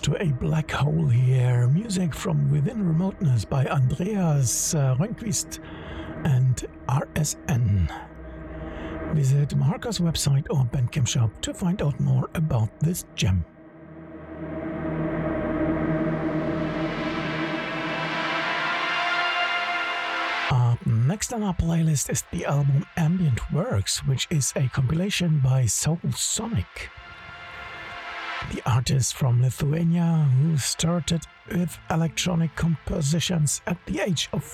to a black hole here. Music from Within Remoteness by Andreas Rönnqvist and RSN. Visit Maharka's website or Bandcamp shop to find out more about this gem. Next on our playlist is the album Ambient Works, which is a compilation by Soul Sonic. The artist from Lithuania who started with electronic compositions at the age of